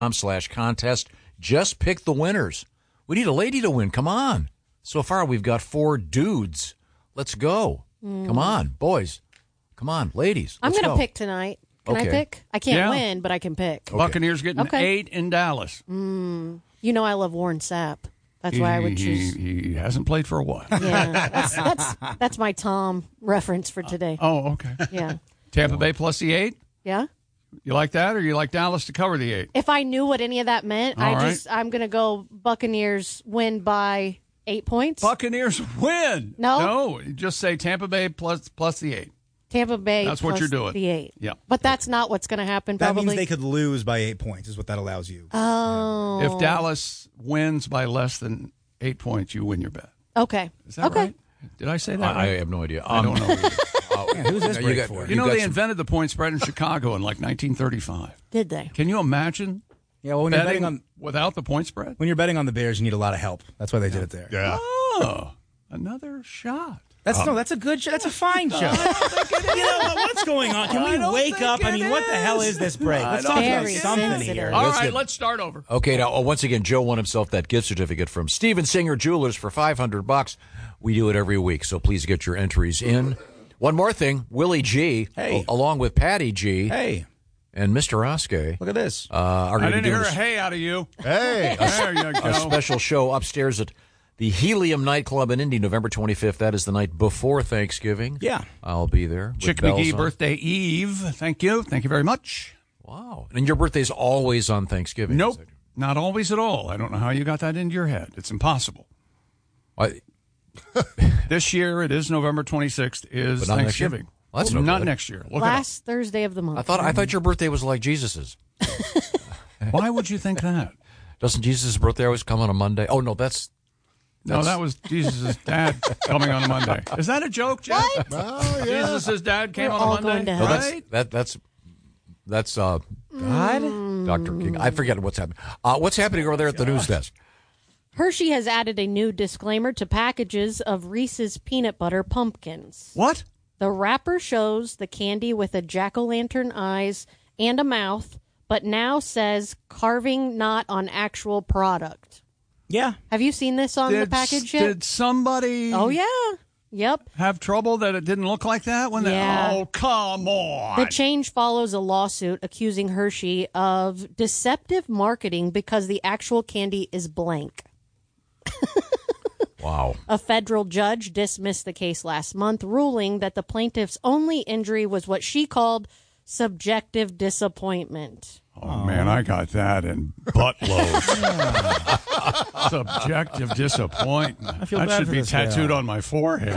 Contest. Just pick the winners. We need a lady to win. Come on. So far, we've got 4 dudes. Let's go. Come on, boys. Come on, ladies. I'm Let's going to go. pick tonight. Can I Okay. pick? I can't win, but I can pick. Okay. Buccaneers getting Okay. 8 in Dallas. You know I love Warren Sapp. That's why I would choose. He hasn't played for a while. Yeah, that's my Tom reference for today. Oh, okay. Yeah. Tampa Bay plus the 8? Yeah. You like that, or you like Dallas to cover the 8? If I knew what any of that meant, All right. I'm going to go Buccaneers win by 8 points. Buccaneers win. No? You just say Tampa Bay plus the 8. Tampa Bay. That's what plus you're doing. The 8. Yeah. But that's not what's going to happen. That Probably. means they could lose by 8 points, is what that allows you. Oh. If Dallas wins by less than 8 points, you win your bet. Okay. Is that right? Did I say that I right? have no idea. I don't know. Man, who's this break for? You know, they invented the point spread in Chicago in like 1935. Did they? Can you imagine Yeah, well, when you're betting betting on without the point spread? when you're betting on the Bears, you need a lot of help. That's why they did it there. Yeah. Oh, another shot. That's a good show. That's a fine show. You know what's going on? Can I we don't wake think up? I it mean, what the hell is this break? Let's talk about Very something sensitive. here. All Let's right, get- let's start over. Okay, now, once again, Joe won himself that gift certificate from Steven Singer Jewelers for $500. We do it every week, so please get your entries in. One more thing, Willie G, Hey. along with Patty G, Hey, and Mr. Oskey, look at this. are I going to didn't be hear doing a hey out of you. Hey. There you a go. special show upstairs at the Helium Nightclub in Indy, November 25th. That is the night before Thanksgiving. Yeah. I'll be there. with Chick bells McGee on. birthday eve. Thank you. Thank you very much. Wow. And your birthday's always on Thanksgiving. Nope, not always at all. I don't know how you got that into your head. It's impossible. This year it is November 26th is But not next year? Thanksgiving. Well, that's no not good. next year. Look Last Thursday of the month. I thought your birthday was like Jesus's. it up. Why would you think that? Doesn't Jesus' birthday always come on a Monday? Oh, no, that's No, that was Jesus' dad coming on a Monday. Is that a joke, Jeff? Oh, yeah. Jesus' dad came We're on all a Monday? going to no, hell. that's God? Dr. King. I forget what's happening. What's happening over there at the news desk? Hershey has added a new disclaimer to packages of Reese's peanut butter pumpkins. What? The wrapper shows the candy with a jack-o'-lantern eyes and a mouth, but now says carving not on actual product. Yeah. Have you seen this on the package yet? Did somebody Oh, yeah. Yep. have trouble that it didn't look like that? Yeah. Oh, come on. The change follows a lawsuit accusing Hershey of deceptive marketing because the actual candy is blank. Wow. A federal judge dismissed the case last month, ruling that the plaintiff's only injury was what she called subjective disappointment. Oh, man, I got that in buttloads. Subjective disappointment. feel That bad should for be this guy. tattooed on my forehead.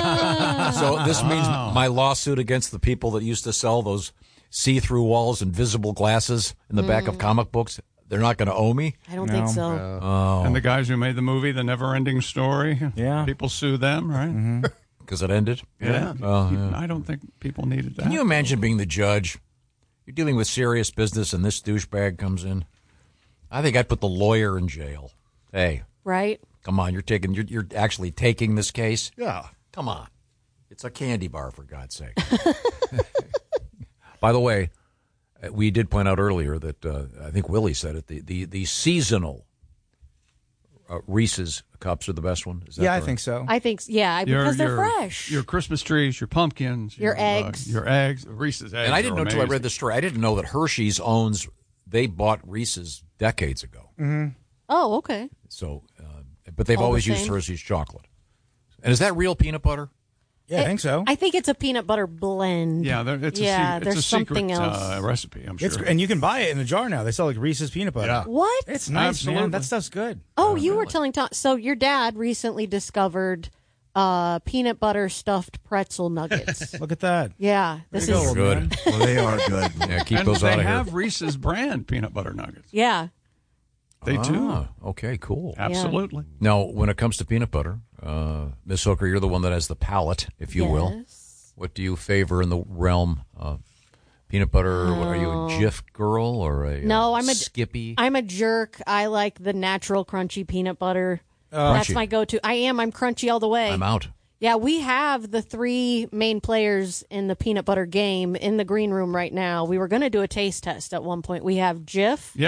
So this means my lawsuit against the people that used to sell those see-through walls and visible glasses in the back of comic books, they're not going to owe me? I don't think so. And the guys who made the movie, The Never-Ending Story, Yeah. people sue them, right? Because it ended? Yeah. yeah. I don't think people needed that. Can you imagine being the judge? You're dealing with serious business and this douchebag comes in. I think I'd put the lawyer in jail. Hey, Right? come on, you're actually taking this case? Yeah. Come on. It's a candy bar, for God's sake. By the way, we did point out earlier that I think Willie said it. The seasonal Reese's cups are the best one. Is that Yeah, I correct? think so. I think, because they're fresh. Your Christmas trees, your pumpkins. Your eggs. Your eggs, Reese's eggs. And I didn't know are until I read amazing. the story. I didn't know that Hershey's owns. They bought Reese's decades ago. Oh, okay. So, but they've All the always used same? Hershey's chocolate. And is that real peanut butter? Yeah, I think so. I think it's a peanut butter blend. Yeah, it's there's a something secret else. recipe, I'm sure. It's and you can buy it in a jar now. They sell like Reese's peanut butter. Yeah. What? It's nice, man. Absolutely. That stuff's good. Oh, you were telling Tom. So your dad recently discovered peanut butter stuffed pretzel nuggets. Look at that. Yeah, this There you is go, Good. man. Well, they are good. Yeah, keep and those they out of have here. Reese's brand peanut butter nuggets. yeah. They do. Ah, okay, cool. Absolutely. Now, when it comes to peanut butter, Miss Hooker, you're the one that has the palate, if you will. Yes. What do you favor in the realm of peanut butter? What, are you a Jif girl or a No, I'm a Skippy? I'm a jerk. I like the natural crunchy peanut butter. That's Crunchy. my go-to. I'm crunchy all the way. I'm out. Yeah, we have the 3 main players in the peanut butter game in the green room right now. We were going to do a taste test at one point. We have Jif, Yep.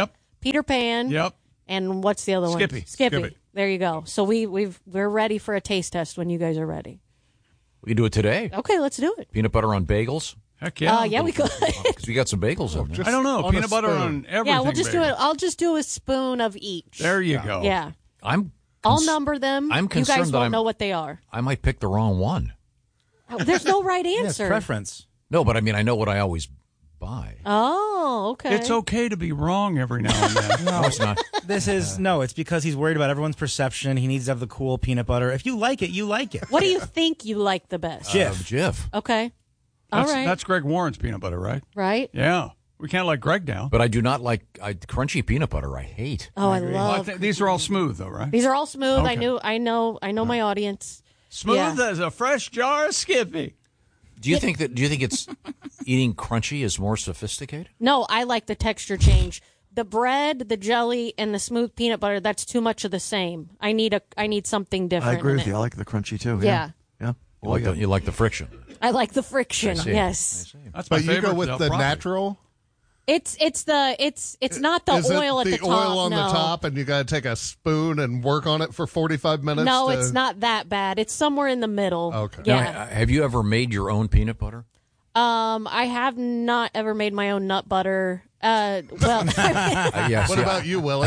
Peter Pan. Yep. And what's the other Skippy. one? Skippy. Skippy. There you go. So we're ready for a taste test when you guys are ready. We can do it today. Okay, let's do it. Peanut butter on bagels. Heck yeah. Yeah, we could. Because we got some bagels in there. I don't know. on Peanut a butter spoon. on everything. Yeah, we'll just do baby. it. I'll just do a spoon of each. There you go. Yeah. I'll Number them. I'm You concerned guys that won't I'm- know what they are. I might pick the wrong one. There's no right Yeah, it's answer. preference. No, but I mean, I know what I always buy. Oh, okay. It's okay to be wrong every now and then. No, it's not. It's because he's worried about everyone's perception. He needs to have the cool peanut butter. If you like it, you like it. What do you think you like the best? Jif. Jif. Okay. All That's, right. that's Greg Warren's peanut butter, right? Right? Yeah. We can't let Greg down. But I do not like crunchy peanut butter. I hate. Oh, I Well, love. these are all smooth, though, right? These are all smooth. Okay. I know my audience. Smooth Yeah. as a fresh jar of Skippy. Do you think it's eating crunchy is more sophisticated? No, I like the texture change. The bread, the jelly, and the smooth peanut butter, that's too much of the same. I need something I different. agree in with it. you. I like the crunchy too. Yeah. Yeah. You like the friction. I like the friction. I see. Yes. That's my But you favorite. go with the product. natural. It's not the Is it oil at the the top. oil on no. the top, and you got to take a spoon and work on it for 45 minutes? No, to- it's not that bad. It's somewhere in the middle. Okay. Yeah. Now, have you ever made your own peanut butter? I have not ever made my own nut butter. Well, Yes. What about you, Willie?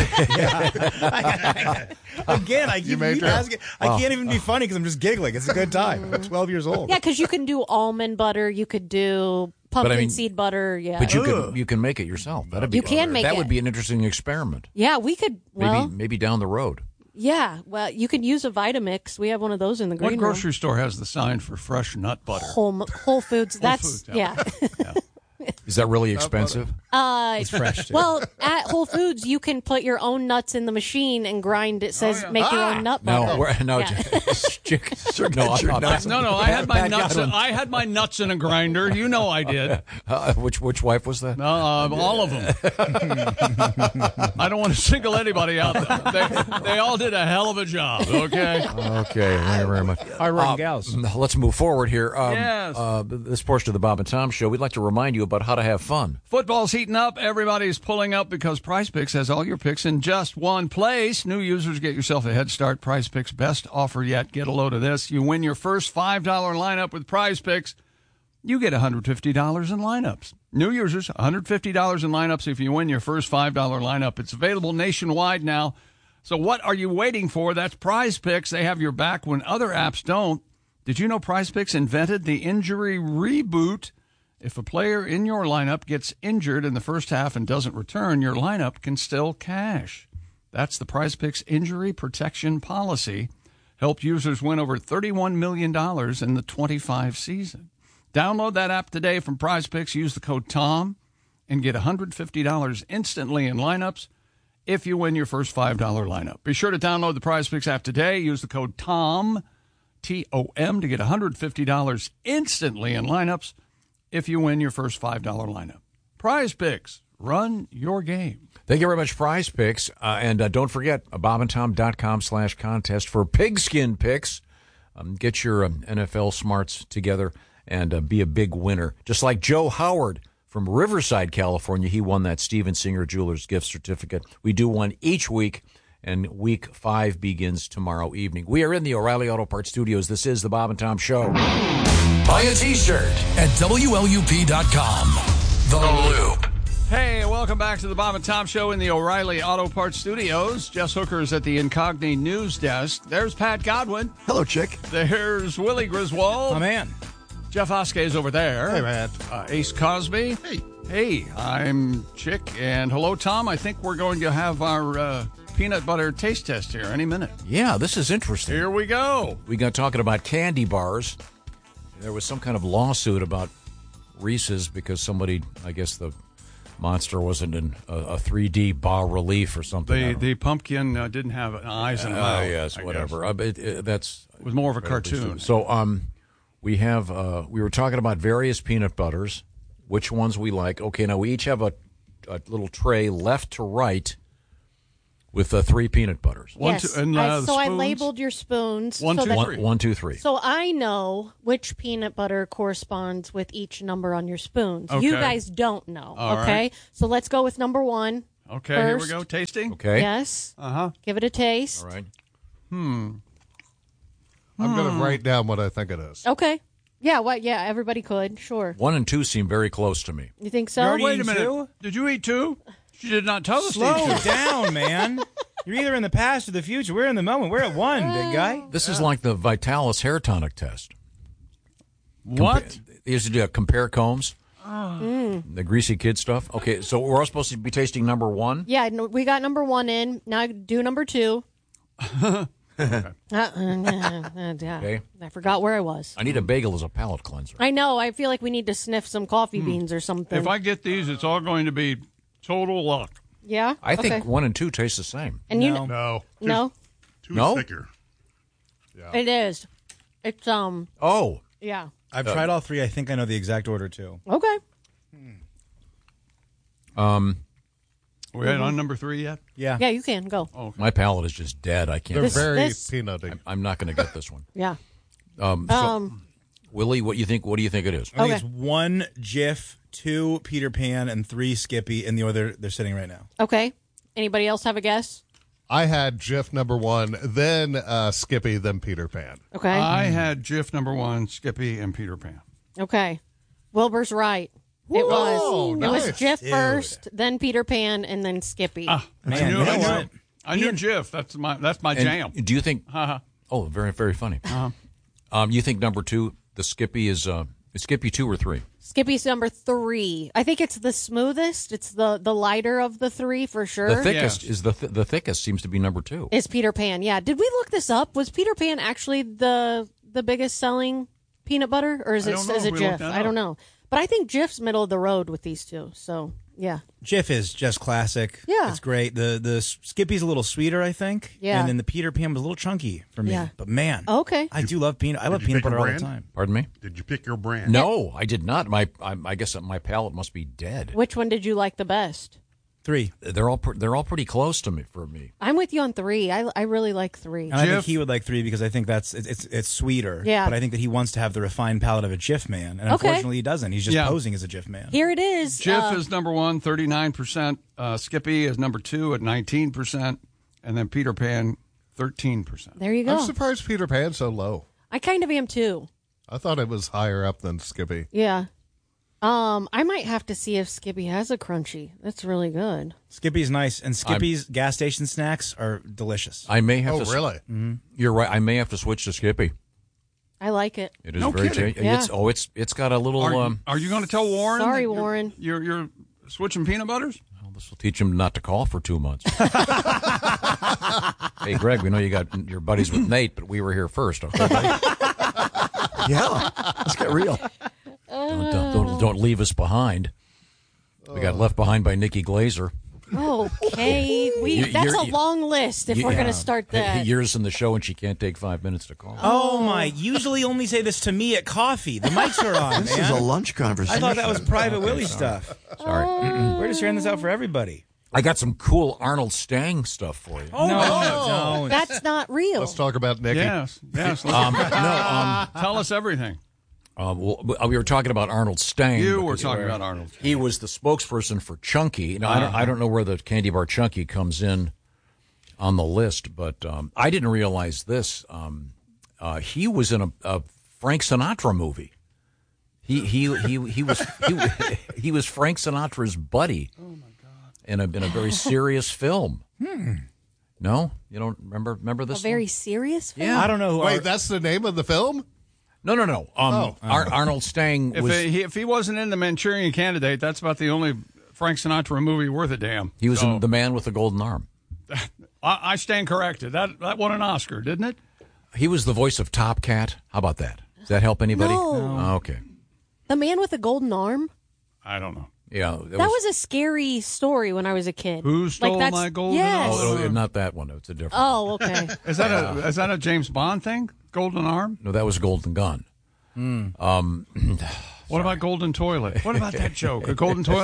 Again, I keep made your- asking. I can't even be funny because I'm just giggling. It's a good time. I'm 12 years old. yeah, because you can do almond butter. You could do pumpkin seed butter. Yeah. But you can make it yourself. That'd be You can make that it. would be an interesting experiment. yeah, we could. Well, Maybe down the road. yeah. Well, you could use a Vitamix. We have one of those in the What green grocery store has the sign for fresh nut butter? room. Whole Foods. That's Foods, yeah. yeah. Is that really expensive? It's fresh, too. Well, at Whole Foods, you can put your own nuts in the machine and grind. It says make your own nut butter. No, Yeah. No, I had my nuts. I had my nuts in a grinder. You know I did. Which wife was that? All of them. I don't want to single anybody out. They all did a hell of a job. Okay. Okay, thank you very much. Hard-working gals. Let's move forward here. Yes. This portion of the Bob and Tom Show, we'd like to remind you about how to have fun. Football's heating up. Everybody's pulling up because Prize Picks has all your picks in just one place. New users, get yourself a head start. Prize Picks, best offer yet. Get a load of this. You win your first $5 lineup with Prize Picks. You get $150 in lineups. New users, $150 in lineups if you win your first $5 lineup. It's available nationwide now. So what are you waiting for? That's Prize Picks. They have your back when other apps don't. Did you know Prize Picks invented the injury reboot? If a player in your lineup gets injured in the first half and doesn't return, your lineup can still cash. That's the Prize Picks injury protection policy. Helped users win over $31 million in the 25 season. Download that app today from Prize Picks. Use the code TOM and get $150 instantly in lineups if you win your first $5 lineup. Be sure to download the Prize Picks app today. Use the code TOM, T-O-M, to get $150 instantly in lineups if you win your first $5 lineup. Prize Picks, run your game. Thank you very much, Prize Picks. And don't forget, bobandtom.com/contest for pigskin picks. Get your NFL smarts together and be a big winner. Just like Joe Howard from Riverside, California. He won that Steven Singer Jewelers gift certificate. We do one each week, and week 5 begins tomorrow evening. We are in the O'Reilly Auto Parts studios. This is the Bob and Tom Show. Buy a t-shirt at WLUP.com. The Loop. Hey, welcome back to the Bob and Tom Show in the O'Reilly Auto Parts studios. Jess Hooker is at the Incogni News Desk. There's Pat Godwin. Hello, chick. There's Willie Griswold. Oh, man. Jeff Oskey is over there. Hey, man. Ace Cosby. Hey. Hey, I'm Chick. And hello, Tom. I think we're going to have our peanut butter taste test here any minute. Yeah, this is interesting. Here we go. We got talking about candy bars. There was some kind of lawsuit about Reese's because somebody, I guess the monster wasn't in a 3D bas relief or something. The pumpkin didn't have eyes and a mouth. Yes, I whatever. guess. It was more of a cartoon. So we have we were talking about various peanut butters, which ones we like. Okay, now we each have a little tray left to right with 3 peanut butters. Yes. Two, and, So I spoons? labeled your spoons. One, so two, that- three. 1, 2, 3. So I know which peanut butter corresponds with each number on your spoons. Okay. You guys don't know. All okay. right. So let's go with number 1. Okay, here we First. go. Tasting. Okay. Yes. Uh-huh. Give it a taste. All right. I'm going to write down what I think it is. Okay. Yeah, what? Yeah, everybody could. Sure. 1 and 2 seem very close to me. You think so? You already Wait a eaten minute. two? Did you eat 2? She did not tell us to Slow eat 2. down, man. You're either in the past or the future. We're in the moment. We're at 1, big guy. This is like the Vitalis hair tonic test. What? They used to do compare combs. The greasy kid stuff. Okay, so we're all supposed to be tasting number 1. Yeah, no, we got number 1 in. Now do number 2. Okay. I forgot where I was. I need a bagel as a palate cleanser. I know. I feel like we need to sniff some coffee beans or something. If I get these, it's all going to be total luck. Yeah? I think Okay. 1 and 2 taste the same. And you No. No. No? Too No? thicker. It is. It's, Oh, yeah. I've tried all 3. I think I know the exact order, too. Okay. We ain't on number 3 yet? Yeah. Yeah, you can. Go. my palate is just dead. I can't. They're very this- peanutty. I'm not going to get this one. Yeah. Willie, what do you think it is? I think Okay. it's 1 Jif, 2 Peter Pan, and 3 Skippy in the order they're sitting right now. Okay. Anybody else have a guess? I had Jif number 1, then Skippy, then Peter Pan. Okay. I had Jif number 1, Skippy, and Peter Pan. Okay. Wilbur's right. It was. Oh, It was nice. Jif Dude. first, then Peter Pan, and then Skippy. Man, Man, you know what? I knew Jif. That's my And jam. do you think? Oh, very very funny. You think number 2, the Skippy is Skippy 2 or 3? Skippy's number 3. I think it's the smoothest. It's the lighter of the 3 for sure. The thickest Yes. is the thickest seems to be number 2. Is Peter Pan. Yeah. Did we look this up? Was Peter Pan actually the biggest selling peanut butter? Or is I it, don't know is if it we looked Jif? that I don't up. know. But I think Jif's middle of the road with these two. So, yeah. Jif is just classic. Yeah. It's great. The Skippy's a little sweeter, I think. Yeah. And then the Peter Pan was a little chunky for me. Yeah. But man, Okay. I do love peanut. I love you peanut pick a butter all the brand? time. Pardon me? Did you pick your brand? No, I did not. I guess my palate must be dead. Which one did you like the best? 3. They're all pretty close to me for me. I'm with you on 3. I really like 3. And I think Jif? he would like 3 because I think it's sweeter. Yeah. But I think that he wants to have the refined palate of a Jif man, and Okay. unfortunately he doesn't. He's just Yeah. posing as a Jif man. Here it is. Jif is number 1, 39%. Skippy is number 2 at 19%. And then Peter Pan, 13%. There you I'm go. surprised Peter Pan's so low. I kind of am too. I thought it was higher up than Skippy. Yeah. I might have to see if Skippy has a crunchy. That's really good. Skippy's nice, and Skippy's gas station snacks are delicious. I may have Oh, to. really? You're right. I may have to switch to Skippy. I like it. It is No very. kidding. Yeah. It's got a little. Are you going to tell Warren? Sorry, that you're- Warren. You're switching peanut butters? Well, this will teach him not to call for 2 months. Hey, Greg, we know you got your buddies with Nate, but we were here first. Okay, buddy? Yeah. Let's get real. Don't leave us behind. We got left behind by Nikki Glazer. Okay. That's a long list if we're going to start that. Years in the show, and she can't take 5 minutes to call. Oh my! Usually only say this to me at coffee. The mics are on, This man. is a lunch I conversation. thought that was Private Willie stuff. Sorry. We're just hearing this out for everybody. I got some cool Arnold Stang stuff for you. No, don't. That's not real. Let's talk about Nikki. Yes. Yes. Tell us everything. We were talking about Arnold Stang. You but were talking about Arnold. He was the spokesperson for Chunky. Now, I don't know where the candy bar Chunky comes in on the list, but I didn't realize this. He was in a Frank Sinatra movie. He was Frank Sinatra's buddy. Oh my God! In a very serious film. No, you don't remember this? A very serious film? Yeah. I don't know who. Wait, that's the name of the film? No. Arnold Stang was. If he wasn't in The Manchurian Candidate, that's about the only Frank Sinatra movie worth a damn. He was So, in The Man with the Golden Arm. I stand corrected. That won an Oscar, didn't it? He was the voice of Top Cat. How about that? Does that help anybody? No. Oh, okay. The Man with the Golden Arm? I don't know. Yeah. That was a scary story when I was a kid. Who stole that's- my golden yes. arm? Oh, not that one. It's a different one. Oh, okay. Is that a James Bond thing? Golden Arm? No, that was Golden Gun. What about Golden Toilet? What about that joke? A golden toilet?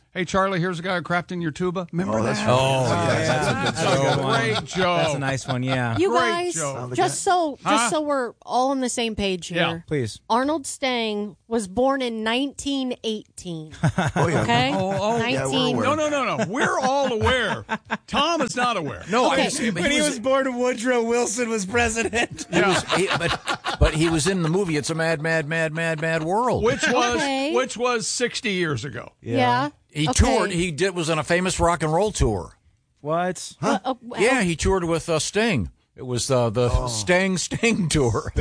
Hey, Charlie, here's a guy who crapped in your tuba. Remember that? Oh, That's a good one. Great joke. That's a nice one, yeah. You Great guys, joke. just so we're all on the same page here. Yeah. Please. Arnold Stang was born in 1918. Oh, yeah. Okay? Yeah, we're aware. No. We're all aware. Tom is not aware. No, Okay. When he was born, Woodrow Wilson was president. but he was in the movie It's a Mad, Mad, Mad, Mad, Mad World. Which was 60 years ago. Yeah. He Okay. toured. He was on a famous rock and roll tour. What? Well, Yeah, he toured with Sting. It was the Sting tour.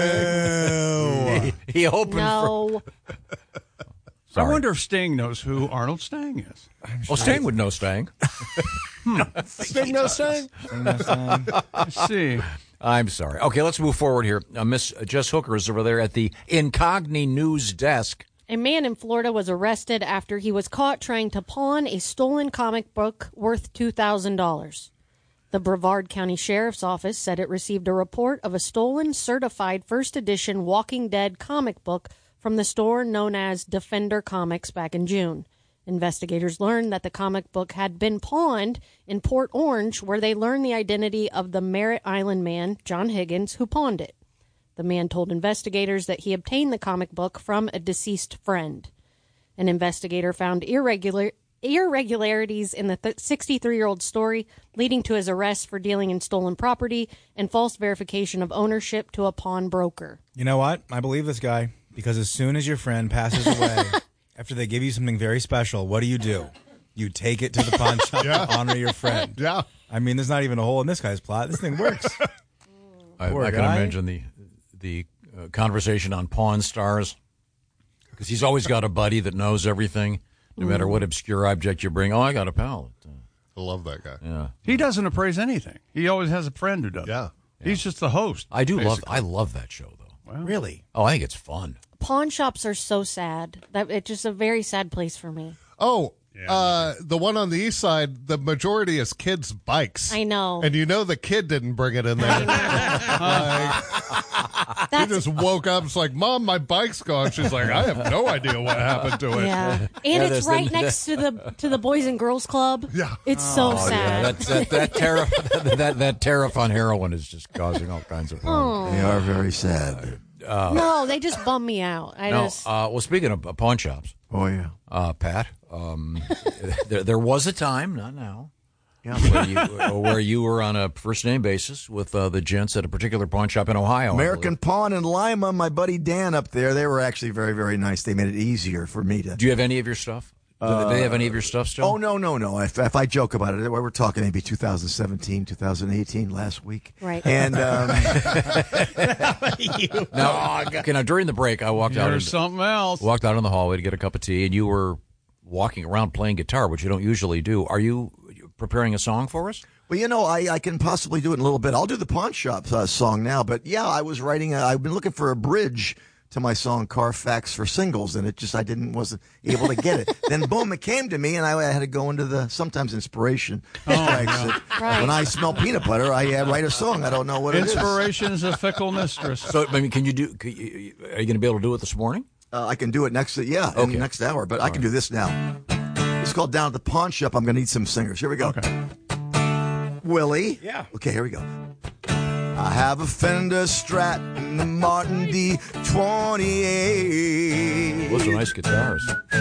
He opened for. No. I wonder if Sting knows who Arnold Stang is. Well, Sting would know Sting. Sting no Sting. Let's see. I'm sorry. Okay, let's move forward here. Miss Jess Hooker is over there at the Incogni News desk. A man in Florida was arrested after he was caught trying to pawn a stolen comic book worth $2,000. The Brevard County Sheriff's Office said it received a report of a stolen certified first edition Walking Dead comic book from the store known as Defender Comics back in June. Investigators learned that the comic book had been pawned in Port Orange, where they learned the identity of the Merritt Island man, John Higgins, who pawned it. The man told investigators that he obtained the comic book from a deceased friend. An investigator found irregularities in the 63-year-old story, leading to his arrest for dealing in stolen property and false verification of ownership to a pawnbroker. You know what? I believe this guy, because as soon as your friend passes away, after they give you something very special, what do? You take it to the pawn shop to honor your friend. Yeah. I mean, there's not even a hole in this guy's plot. This thing works. I Poor can guy. imagine the conversation on Pawn Stars, because he's always got a buddy that knows everything, no matter what obscure object you bring. Oh, I got a pal. I love that guy. Yeah, He doesn't appraise anything. He always has a friend who does. Yeah. He's just the host. I do love. basically. I love that show though. Really? Oh, I think it's fun. Pawn shops are so sad. That it's just a very sad place for me. Oh, the one on the east side, the majority is kids' bikes. I know. And you know the kid didn't bring it in there. He That's just woke up. It's like, Mom, my bike's gone. She's like, I have no idea what happened to it. yeah, and it's right next to the Boys and Girls Club. Yeah. It's so sad. That tariff on heroin is just causing all kinds of problems. They are very sad. No, they just bum me out. Well, speaking of pawn shops, Oh, yeah. Pat, there was a time, not now, Yeah. where you were on a first name basis with the gents at a particular pawn shop in Ohio. I American believe. Pawn in Lima, my buddy Dan up there, they were actually very, very nice. They made it easier for me to... Do you have any of your stuff? Do they have any of your stuff still? Oh, no. If I joke about it, we're talking maybe 2017, 2018, last week. Right. And Now, during the break, I walked out. There's something else. Walked out in the hallway to get a cup of tea, and you were walking around playing guitar, which you don't usually do. Are you preparing a song for us? well, I can possibly do it in a little bit. I'll do the Pawn Shop song now. But, yeah, I was writing, I've been looking for a bridge to my song Carfax for Singles, and I wasn't able to get it. Then, boom, it came to me, and I had to go into the sometimes inspiration. Right. When I smell peanut butter, I write a song. I don't know what it is. Inspiration is a fickle mistress. So, I mean, are you going to be able to do it this morning? I can do it in the next hour, but I can do this now. It's called Down at the Pawn Shop. I'm going to need some singers. Here we go. Okay. Willie. Yeah. Okay, here we go. I have a Fender Strat and a Martin D28. Those are nice guitars.